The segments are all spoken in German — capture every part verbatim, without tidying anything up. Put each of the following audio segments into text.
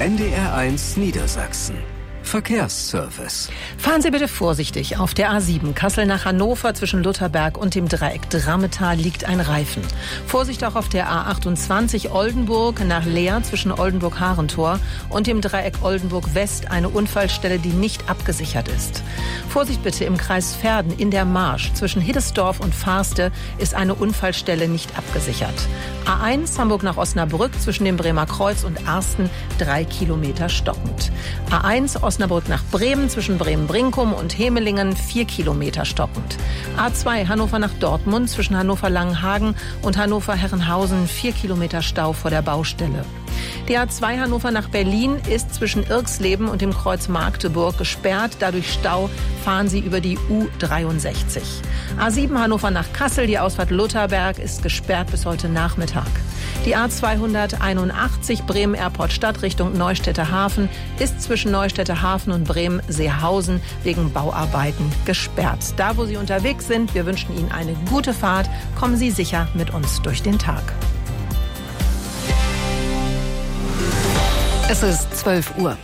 N D R eins Niedersachsen. Verkehrsservice. Fahren Sie bitte vorsichtig. Auf der A sieben Kassel nach Hannover zwischen Lutherberg und dem Dreieck Drammetal liegt ein Reifen. Vorsicht auch auf der A achtundzwanzig Oldenburg nach Leer zwischen Oldenburg-Harentor und dem Dreieck Oldenburg-West eine Unfallstelle, die nicht abgesichert ist. Vorsicht bitte im Kreis Verden in der Marsch zwischen Hiddesdorf und Fahrste ist eine Unfallstelle nicht abgesichert. A eins Hamburg nach Osnabrück zwischen dem Bremer Kreuz und Arsten drei Kilometer stockend. A eins Osnabrück nach Bremen zwischen Bremen-Brinkum und Hemelingen vier Kilometer stockend. A zwei Hannover nach Dortmund zwischen Hannover-Langenhagen und Hannover-Herrenhausen vier Kilometer Stau vor der Baustelle. Die A zwei Hannover nach Berlin ist zwischen Irxleben und dem Kreuz Magdeburg gesperrt. Dadurch Stau fahren Sie über die U dreiundsechzig. A sieben Hannover nach Kassel, die Ausfahrt Lutherberg ist gesperrt bis heute Nachmittag. Die A zweihunderteinundachtzig Bremen-Airport-Stadt Richtung Neustädter Hafen ist zwischen Neustädter Hafen und Bremen-Seehausen wegen Bauarbeiten gesperrt. Da, wo Sie unterwegs sind, wir wünschen Ihnen eine gute Fahrt. Kommen Sie sicher mit uns durch den Tag. Es ist zwölf Uhr.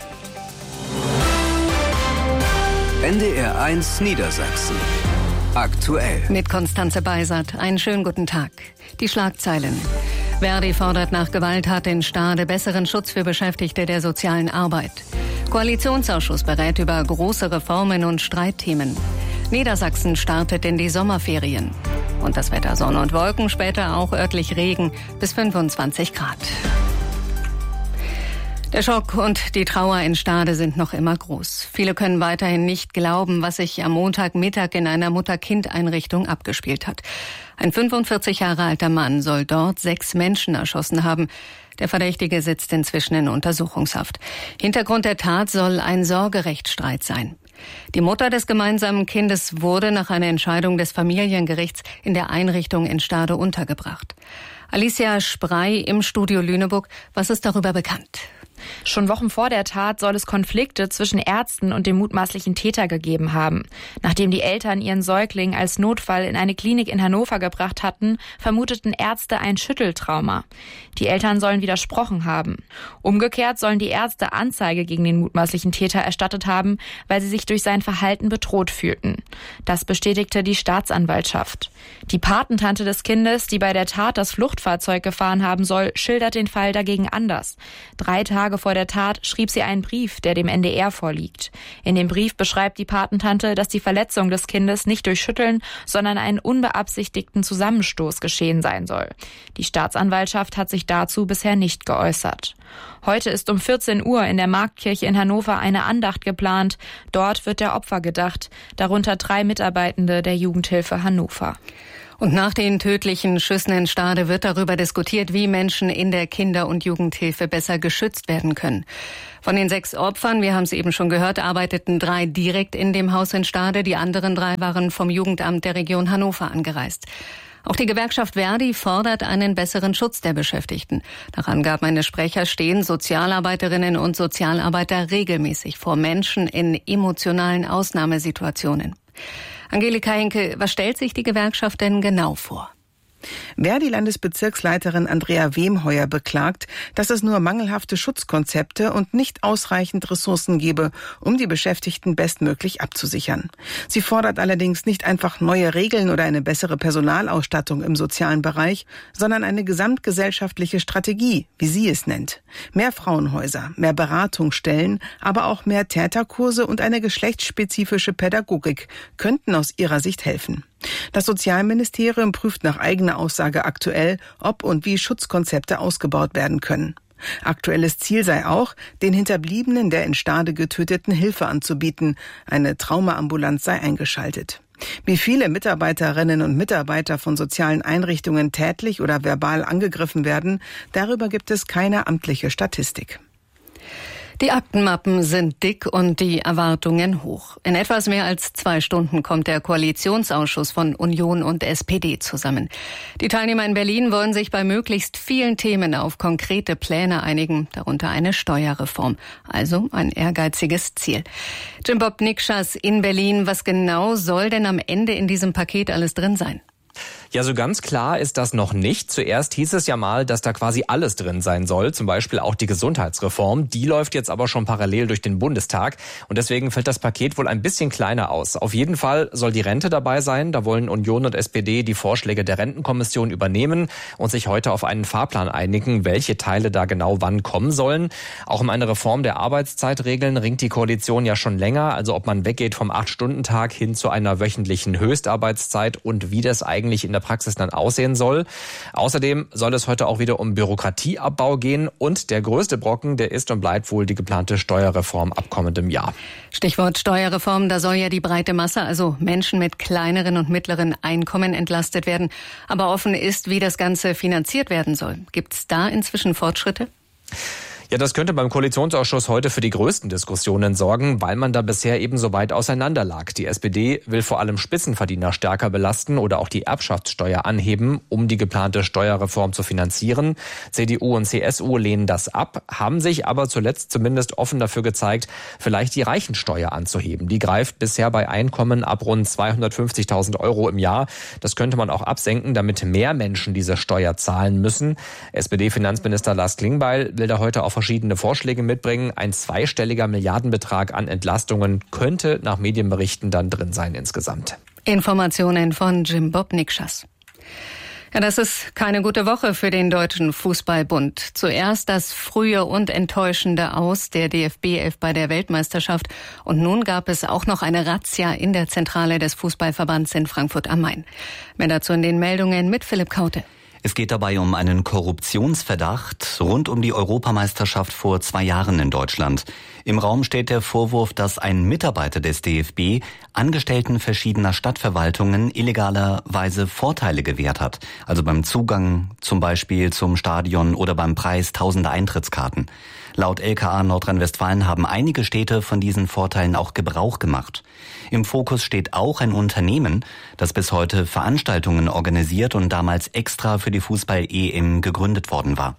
N D R eins Niedersachsen. Aktuell. Mit Konstanze Beisert. Einen schönen guten Tag. Die Schlagzeilen. Verdi fordert nach Gewalttat in Stade besseren Schutz für Beschäftigte der sozialen Arbeit. Koalitionsausschuss berät über große Reformen und Streitthemen. Niedersachsen startet in die Sommerferien. Und das Wetter: Sonne und Wolken, später auch örtlich Regen bis fünfundzwanzig Grad. Der Schock und die Trauer in Stade sind noch immer groß. Viele können weiterhin nicht glauben, was sich am Montagmittag in einer Mutter-Kind-Einrichtung abgespielt hat. Ein fünfundvierzig Jahre alter Mann soll dort sechs Menschen erschossen haben. Der Verdächtige sitzt inzwischen in Untersuchungshaft. Hintergrund der Tat soll ein Sorgerechtsstreit sein. Die Mutter des gemeinsamen Kindes wurde nach einer Entscheidung des Familiengerichts in der Einrichtung in Stade untergebracht. Alicia Sprey im Studio Lüneburg. Was ist darüber bekannt? Schon Wochen vor der Tat soll es Konflikte zwischen Ärzten und dem mutmaßlichen Täter gegeben haben. Nachdem die Eltern ihren Säugling als Notfall in eine Klinik in Hannover gebracht hatten, vermuteten Ärzte ein Schütteltrauma. Die Eltern sollen widersprochen haben. Umgekehrt sollen die Ärzte Anzeige gegen den mutmaßlichen Täter erstattet haben, weil sie sich durch sein Verhalten bedroht fühlten. Das bestätigte die Staatsanwaltschaft. Die Patentante des Kindes, die bei der Tat das Fluchtfahrzeug gefahren haben soll, schildert den Fall dagegen anders. Drei Tage vor der Tat schrieb sie einen Brief, der dem N D R vorliegt. In dem Brief beschreibt die Patentante, dass die Verletzung des Kindes nicht durch Schütteln, sondern einen unbeabsichtigten Zusammenstoß geschehen sein soll. Die Staatsanwaltschaft hat sich dazu bisher nicht geäußert. Heute ist um vierzehn Uhr in der Marktkirche in Hannover eine Andacht geplant. Dort wird der Opfer gedacht, darunter drei Mitarbeitende der Jugendhilfe Hannover. Und nach den tödlichen Schüssen in Stade wird darüber diskutiert, wie Menschen in der Kinder- und Jugendhilfe besser geschützt werden können. Von den sechs Opfern, wir haben es eben schon gehört, arbeiteten drei direkt in dem Haus in Stade. Die anderen drei waren vom Jugendamt der Region Hannover angereist. Auch die Gewerkschaft Verdi fordert einen besseren Schutz der Beschäftigten. Nach Angaben eines Sprechers stehen Sozialarbeiterinnen und Sozialarbeiter regelmäßig vor Menschen in emotionalen Ausnahmesituationen. Angelika Henke, was stellt sich die Gewerkschaft denn genau vor? Verdi-Landesbezirksleiterin Andrea Wemheuer beklagt, dass es nur mangelhafte Schutzkonzepte und nicht ausreichend Ressourcen gebe, um die Beschäftigten bestmöglich abzusichern. Sie fordert allerdings nicht einfach neue Regeln oder eine bessere Personalausstattung im sozialen Bereich, sondern eine gesamtgesellschaftliche Strategie, wie sie es nennt. Mehr Frauenhäuser, mehr Beratungsstellen, aber auch mehr Täterkurse und eine geschlechtsspezifische Pädagogik könnten aus ihrer Sicht helfen. Das Sozialministerium prüft nach eigener Aussage aktuell, ob und wie Schutzkonzepte ausgebaut werden können. Aktuelles Ziel sei auch, den Hinterbliebenen der in Stade Getöteten Hilfe anzubieten. Eine Traumaambulanz sei eingeschaltet. Wie viele Mitarbeiterinnen und Mitarbeiter von sozialen Einrichtungen tätlich oder verbal angegriffen werden, darüber gibt es keine amtliche Statistik. Die Aktenmappen sind dick und die Erwartungen hoch. In etwas mehr als zwei Stunden kommt der Koalitionsausschuss von Union und S P D zusammen. Die Teilnehmer in Berlin wollen sich bei möglichst vielen Themen auf konkrete Pläne einigen, darunter eine Steuerreform. Also ein ehrgeiziges Ziel. Jim Bob Nikschas in Berlin, was genau soll denn am Ende in diesem Paket alles drin sein? Ja, so ganz klar ist das noch nicht. Zuerst hieß es ja mal, dass da quasi alles drin sein soll, zum Beispiel auch die Gesundheitsreform. Die läuft jetzt aber schon parallel durch den Bundestag und deswegen fällt das Paket wohl ein bisschen kleiner aus. Auf jeden Fall soll die Rente dabei sein. Da wollen Union und S P D die Vorschläge der Rentenkommission übernehmen und sich heute auf einen Fahrplan einigen, welche Teile da genau wann kommen sollen. Auch um eine Reform der Arbeitszeitregeln ringt die Koalition ja schon länger, also ob man weggeht vom acht-Stunden-Tag hin zu einer wöchentlichen Höchstarbeitszeit und wie das eigentlich in der Praxis dann aussehen soll. Außerdem soll es heute auch wieder um Bürokratieabbau gehen und der größte Brocken, der ist und bleibt wohl die geplante Steuerreform ab kommendem Jahr. Stichwort Steuerreform, da soll ja die breite Masse, also Menschen mit kleineren und mittleren Einkommen entlastet werden. Aber offen ist, wie das Ganze finanziert werden soll. Gibt es da inzwischen Fortschritte? Ja, das könnte beim Koalitionsausschuss heute für die größten Diskussionen sorgen, weil man da bisher eben so weit auseinander lag. Die S P D will vor allem Spitzenverdiener stärker belasten oder auch die Erbschaftssteuer anheben, um die geplante Steuerreform zu finanzieren. C D U und C S U lehnen das ab, haben sich aber zuletzt zumindest offen dafür gezeigt, vielleicht die Reichensteuer anzuheben. Die greift bisher bei Einkommen ab rund zweihundertfünfzigtausend Euro im Jahr. Das könnte man auch absenken, damit mehr Menschen diese Steuer zahlen müssen. S P D-Finanzminister Lars Klingbeil will da heute auf verschiedene Vorschläge mitbringen. Ein zweistelliger Milliardenbetrag an Entlastungen könnte nach Medienberichten dann drin sein insgesamt. Informationen von Jim Bob Nikschas. Ja, das ist keine gute Woche für den Deutschen Fußballbund. Zuerst das frühe und enttäuschende Aus der D F B elf bei der Weltmeisterschaft. Und nun gab es auch noch eine Razzia in der Zentrale des Fußballverbands in Frankfurt am Main. Mehr dazu in den Meldungen mit Philipp Kaute. Es geht dabei um einen Korruptionsverdacht rund um die Europameisterschaft vor zwei Jahren in Deutschland. Im Raum steht der Vorwurf, dass ein Mitarbeiter des D F B Angestellten verschiedener Stadtverwaltungen illegalerweise Vorteile gewährt hat. Also beim Zugang zum Beispiel zum Stadion oder beim Preis tausender Eintrittskarten. Laut L K A Nordrhein-Westfalen haben einige Städte von diesen Vorteilen auch Gebrauch gemacht. Im Fokus steht auch ein Unternehmen, das bis heute Veranstaltungen organisiert und damals extra für die Fußball-E M gegründet worden war.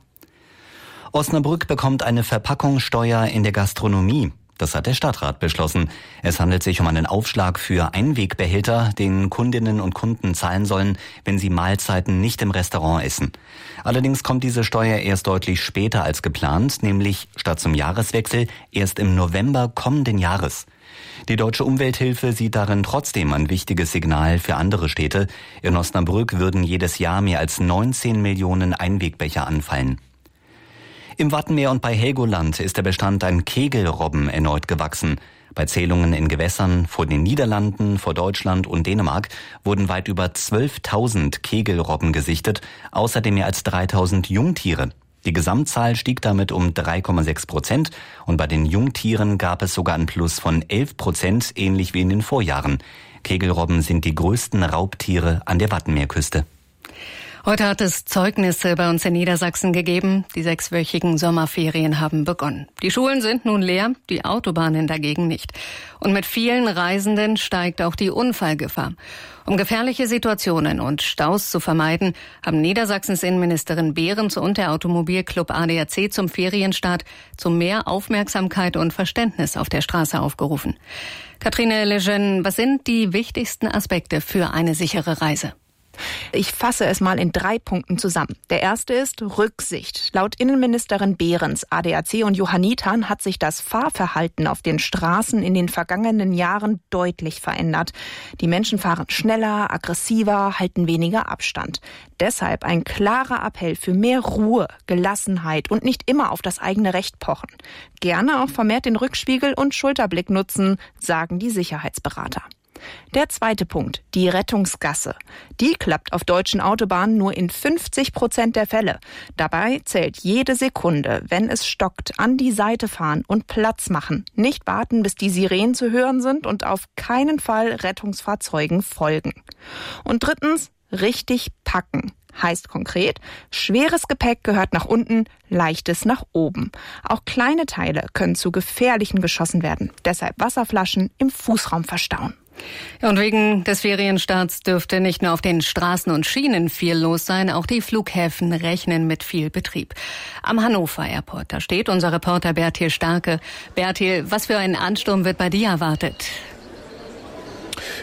Osnabrück bekommt eine Verpackungssteuer in der Gastronomie. Das hat der Stadtrat beschlossen. Es handelt sich um einen Aufschlag für Einwegbehälter, den Kundinnen und Kunden zahlen sollen, wenn sie Mahlzeiten nicht im Restaurant essen. Allerdings kommt diese Steuer erst deutlich später als geplant, nämlich statt zum Jahreswechsel erst im November kommenden Jahres. Die Deutsche Umwelthilfe sieht darin trotzdem ein wichtiges Signal für andere Städte. In Osnabrück würden jedes Jahr mehr als neunzehn Millionen Einwegbecher anfallen. Im Wattenmeer und bei Helgoland ist der Bestand an Kegelrobben erneut gewachsen. Bei Zählungen in Gewässern vor den Niederlanden, vor Deutschland und Dänemark wurden weit über zwölftausend Kegelrobben gesichtet, außerdem mehr als dreitausend Jungtiere. Die Gesamtzahl stieg damit um drei Komma sechs Prozent und bei den Jungtieren gab es sogar einen Plus von elf Prozent, ähnlich wie in den Vorjahren. Kegelrobben sind die größten Raubtiere an der Wattenmeerküste. Heute hat es Zeugnisse bei uns in Niedersachsen gegeben. Die sechswöchigen Sommerferien haben begonnen. Die Schulen sind nun leer, die Autobahnen dagegen nicht. Und mit vielen Reisenden steigt auch die Unfallgefahr. Um gefährliche Situationen und Staus zu vermeiden, haben Niedersachsens Innenministerin Behrens und der Automobilclub A D A C zum Ferienstart zu mehr Aufmerksamkeit und Verständnis auf der Straße aufgerufen. Katrine Lejeune, was sind die wichtigsten Aspekte für eine sichere Reise? Ich fasse es mal in drei Punkten zusammen. Der erste ist Rücksicht. Laut Innenministerin Behrens, A D A C und Johannitern hat sich das Fahrverhalten auf den Straßen in den vergangenen Jahren deutlich verändert. Die Menschen fahren schneller, aggressiver, halten weniger Abstand. Deshalb ein klarer Appell für mehr Ruhe, Gelassenheit und nicht immer auf das eigene Recht pochen. Gerne auch vermehrt den Rückspiegel und Schulterblick nutzen, sagen die Sicherheitsberater. Der zweite Punkt, die Rettungsgasse. Die klappt auf deutschen Autobahnen nur in fünfzig Prozent der Fälle. Dabei zählt jede Sekunde, wenn es stockt, an die Seite fahren und Platz machen. Nicht warten, bis die Sirenen zu hören sind und auf keinen Fall Rettungsfahrzeugen folgen. Und drittens, richtig packen. Heißt konkret, schweres Gepäck gehört nach unten, leichtes nach oben. Auch kleine Teile können zu gefährlichen geschossen werden. Deshalb Wasserflaschen im Fußraum verstauen. Ja, und wegen des Ferienstarts dürfte nicht nur auf den Straßen und Schienen viel los sein, auch die Flughäfen rechnen mit viel Betrieb. Am Hannover Airport, da steht unser Reporter Bertil Starke. Bertil, was für ein Ansturm wird bei dir erwartet?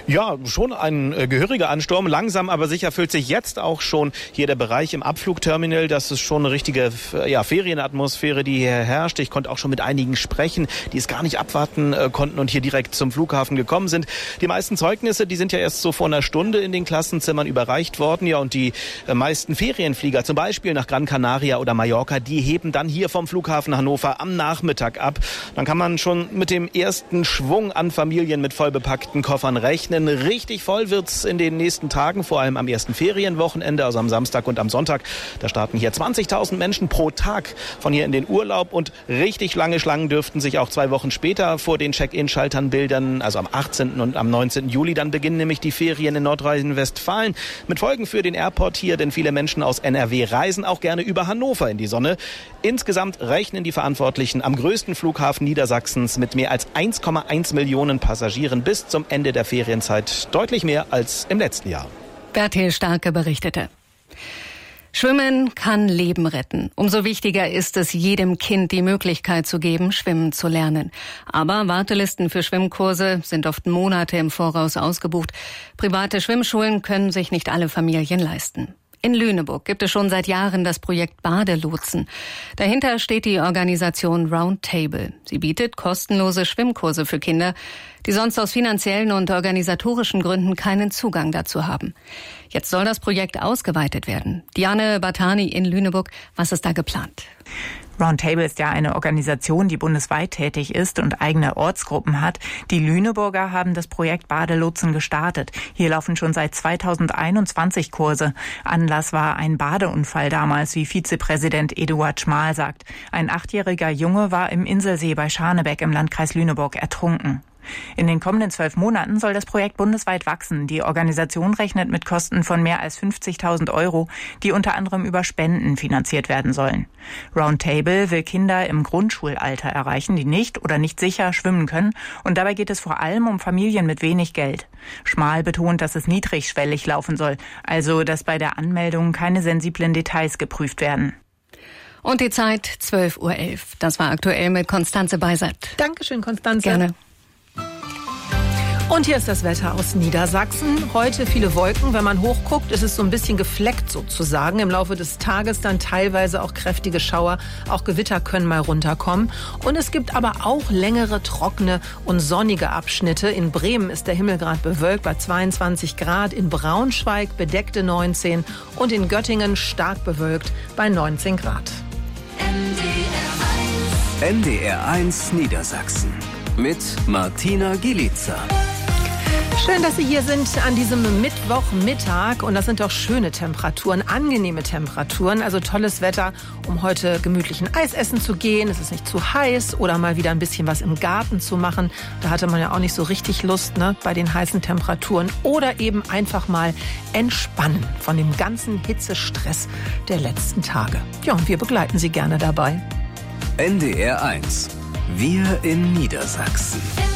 Ja, schon ein äh, gehöriger Ansturm. Langsam, aber sicher füllt sich jetzt auch schon hier der Bereich im Abflugterminal. Das ist schon eine richtige ja, Ferienatmosphäre, die hier herrscht. Ich konnte auch schon mit einigen sprechen, die es gar nicht abwarten äh, konnten und hier direkt zum Flughafen gekommen sind. Die meisten Zeugnisse, die sind ja erst so vor einer Stunde in den Klassenzimmern überreicht worden. Ja, und die äh, meisten Ferienflieger, zum Beispiel nach Gran Canaria oder Mallorca, die heben dann hier vom Flughafen Hannover am Nachmittag ab. Dann kann man schon mit dem ersten Schwung an Familien mit vollbepackten Koffern rechnen. Richtig voll wird's in den nächsten Tagen, vor allem am ersten Ferienwochenende, also am Samstag und am Sonntag. Da starten hier zwanzigtausend Menschen pro Tag von hier in den Urlaub und richtig lange Schlangen dürften sich auch zwei Wochen später vor den Check-in-Schaltern bilden. Also am achtzehnten und am neunzehnten Juli, dann beginnen nämlich die Ferien in Nordrhein-Westfalen. Mit Folgen für den Airport hier, denn viele Menschen aus N R W reisen auch gerne über Hannover in die Sonne. Insgesamt rechnen die Verantwortlichen am größten Flughafen Niedersachsens mit mehr als eins Komma eins Millionen Passagieren bis zum Ende der Ferienzeit. Deutlich mehr als im letzten Jahr. Bertil Starke berichtete. Schwimmen kann Leben retten. Umso wichtiger ist es, jedem Kind die Möglichkeit zu geben, schwimmen zu lernen. Aber Wartelisten für Schwimmkurse sind oft Monate im Voraus ausgebucht. Private Schwimmschulen können sich nicht alle Familien leisten. In Lüneburg gibt es schon seit Jahren das Projekt Badelotsen. Dahinter steht die Organisation Roundtable. Sie bietet kostenlose Schwimmkurse für Kinder, die sonst aus finanziellen und organisatorischen Gründen keinen Zugang dazu haben. Jetzt soll das Projekt ausgeweitet werden. Diane Bartani in Lüneburg, was ist da geplant? Roundtable ist ja eine Organisation, die bundesweit tätig ist und eigene Ortsgruppen hat. Die Lüneburger haben das Projekt Badelotsen gestartet. Hier laufen schon seit zweitausendeinundzwanzig Kurse. Anlass war ein Badeunfall damals, wie Vizepräsident Eduard Schmal sagt. Ein achtjähriger Junge war im Inselsee bei Scharnebeck im Landkreis Lüneburg ertrunken. In den kommenden zwölf Monaten soll das Projekt bundesweit wachsen. Die Organisation rechnet mit Kosten von mehr als fünfzigtausend Euro, die unter anderem über Spenden finanziert werden sollen. Roundtable will Kinder im Grundschulalter erreichen, die nicht oder nicht sicher schwimmen können. Und dabei geht es vor allem um Familien mit wenig Geld. Schmal betont, dass es niedrigschwellig laufen soll, also dass bei der Anmeldung keine sensiblen Details geprüft werden. Und die Zeit zwölf Uhr elf. Das war aktuell mit Konstanze Beisert. Dankeschön, Konstanze. Gerne. Und hier ist das Wetter aus Niedersachsen. Heute viele Wolken. Wenn man hochguckt, ist es so ein bisschen gefleckt sozusagen. Im Laufe des Tages dann teilweise auch kräftige Schauer. Auch Gewitter können mal runterkommen. Und es gibt aber auch längere, trockene und sonnige Abschnitte. In Bremen ist der Himmel gerade bewölkt bei zweiundzwanzig Grad. In Braunschweig bedeckte neunzehn. Und in Göttingen stark bewölkt bei neunzehn Grad. N D R eins Niedersachsen mit Martina Gielitzer. Schön, dass Sie hier sind an diesem Mittwochmittag. Und das sind doch schöne Temperaturen, angenehme Temperaturen. Also tolles Wetter, um heute gemütlichen Eis essen zu gehen. Es ist nicht zu heiß oder mal wieder ein bisschen was im Garten zu machen. Da hatte man ja auch nicht so richtig Lust, ne, bei den heißen Temperaturen. Oder eben einfach mal entspannen von dem ganzen Hitzestress der letzten Tage. Ja, und wir begleiten Sie gerne dabei. N D R eins. Wir in Niedersachsen.